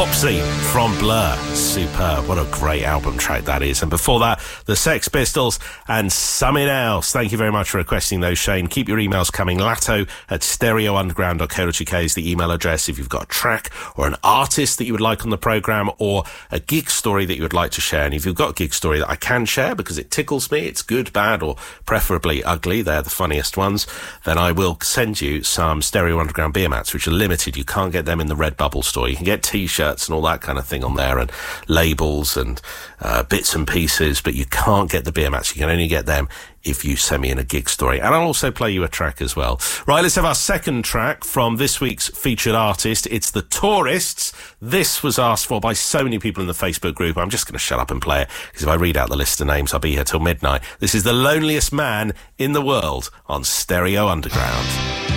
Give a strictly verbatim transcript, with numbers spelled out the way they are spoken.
Popsy from Blur. Superb. What a great album track that is. And before that, the Sex Pistols and Something Else. Thank you very much for requesting those, Shane. Keep your emails coming. Latto at stereo underground dot co dot uk is the email address if you've got a track or an artist that you would like on the programme or a gig story that you would like to share. And if you've got a gig story that I can share because it tickles me, it's good, bad, or preferably ugly, they're the funniest ones, then I will send you some Stereo Underground beer mats, which are limited. You can't get them in the Redbubble store. You can get T-shirts and all that kind of thing on there, and labels and uh, bits and pieces, but you can't get the beer mats. You can only get them if you send me in a gig story. And I'll also play you a track as well. Right, let's have our second track from this week's featured artist. It's The Tourists. This was asked for by so many people in the Facebook group. I'm just going to shut up and play it, because if I read out the list of names, I'll be here till midnight. This is The Loneliest Man in the World on Stereo Underground.